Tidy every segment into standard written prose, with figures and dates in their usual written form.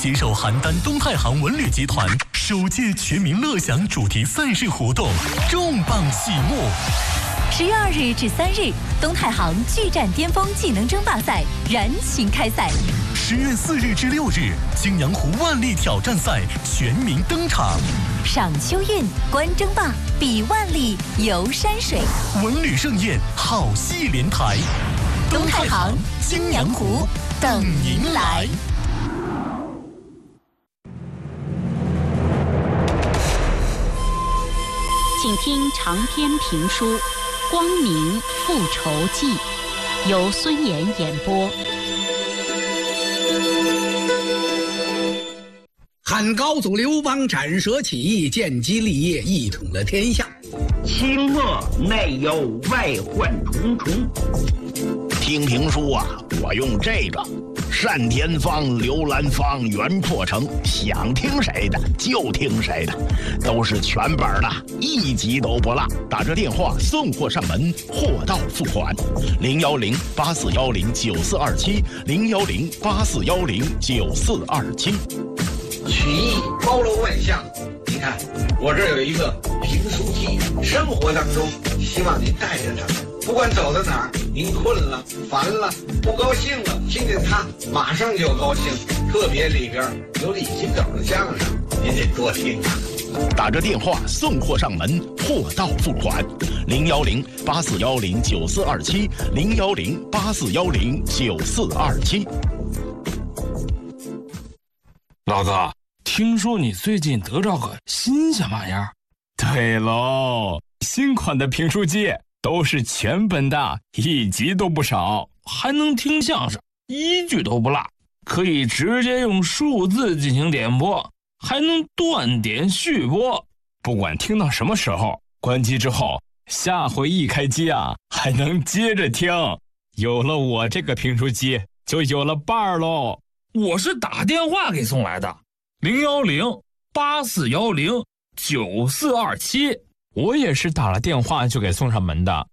携手邯郸东太行文旅集团首届全民乐享主题赛事活动重磅启幕。 10月2日至3日，东太行巨战巅峰技能争霸赛燃情开赛。 10月4日至6日，泾阳湖万历挑战赛全民登场。 赏秋韵，观争霸，比万历，游山水， 文旅盛宴，好戏连台。 东太行，泾阳湖，等您来。 请听长篇评书《光明复仇记》，由孙岩演播。 汉高祖刘邦斩蛇起义，建基立业，一统了天下。 清末内忧外患重重。 听评书啊，我用这个单田芳、刘兰芳、袁破城，想听谁的就听谁的，都是全本的，一集都不落。打这电话送货上门，货到付款。010-8410-9427，010-8410-9427。 曲艺包罗万象，你看我这儿有一个评书机，生活当中希望您带着它，不管走到哪儿，您困了、烦了、不高兴了，听见它马上就高兴。特别里边有李金斗的相声，您得多听啊。 打着电话送货上门，货到付款。010-8410-9427，010-8410-9427。 老哥，听说你最近得着个新鲜玩意儿？ 对喽，新款的评书机都是全本的，一集都不少， 还能听相声，一句都不落，可以直接用数字进行点播，还能断点续播。 不管听到什么时候，关机之后，下回一开机啊，还能接着听。有了我这个评书机，就有了伴儿喽。 我是打电话给送来的，010-8410-9427。 我也是打了电话就给送上门的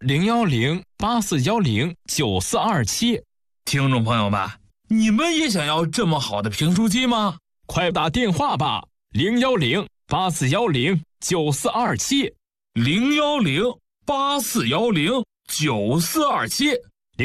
，010-8410-9427。 听众朋友们，你们也想要这么好的评书机吗？ 快打电话吧，010-8410-9427。 010-8410-9427。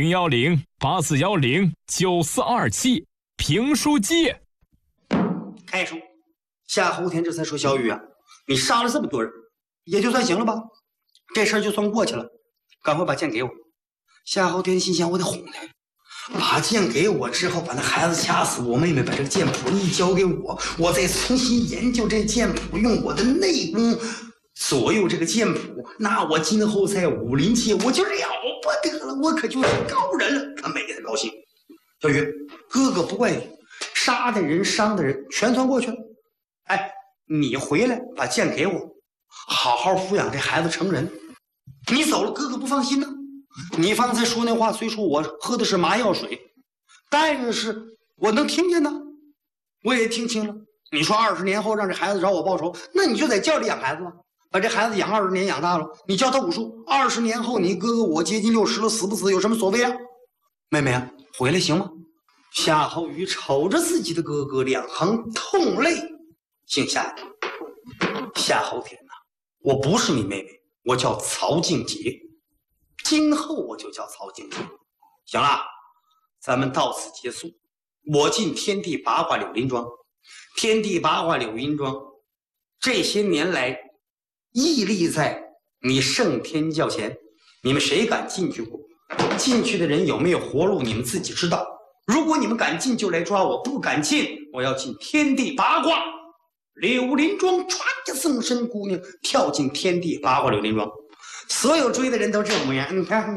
010-8410-9427。评书机。 开书，夏侯天这才说：“小雨啊，你杀了这么多人，也就算行了吧？这事儿就算过去了，赶快把剑给我。”夏侯天心想：我得哄他，把剑给我之后，把那孩子掐死，我妹妹把这个剑谱一交给我，我再重新研究这剑谱，用我的内功左右这个剑谱，那我今后在武林界我就了不得了，我可就是高人了。他妹妹高兴。小雨，哥哥不怪你，杀的人伤的人全算过去了。哎，你回来把剑给我，好好抚养这孩子成人。你走了，哥哥不放心呢。你方才说那话，虽说我喝的是麻药水，但是我能听见呢，我也听清了。你说20年后让这孩子找我报仇，那你就在犍里养孩子了，把这孩子养20年养大了，你教他武术，20年后你哥哥我接近60了，死不死有什么所谓啊？妹妹啊，回来行吗？夏侯宇瞅着自己的哥哥，两行痛泪。姓夏的，夏侯天哪，我不是你妹妹，我叫曹静杰，今后我就叫曹静杰。行了，咱们到此结束。我进天地八卦柳林庄，天地八卦柳林庄这些年来屹立在你圣天教前，你们谁敢进去过？进去的人有没有活路，你们自己知道。如果你们敢进就来抓我，不敢进，我要进天地八卦柳林庄，歘着纵身姑娘跳进天地八卦柳林庄。所有追的人都这模样，你看，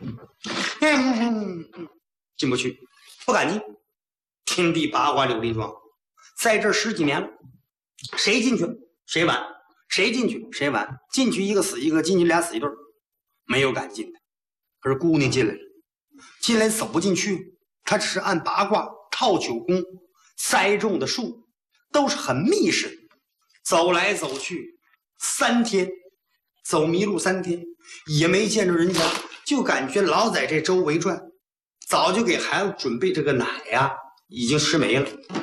进不去，不敢进。天地八卦柳林庄在这10几年了，谁进去谁完，谁进去谁完，进去一个死一个，进去俩死一对，没有敢进的。可是姑娘进来了，进来走不进去，她只是按八卦套九宫栽种的树，都是很密实，走来走去3天，走迷路3天，也没见着人家，就感觉老在这周围转，早就给孩子准备这个奶呀，已经吃没了。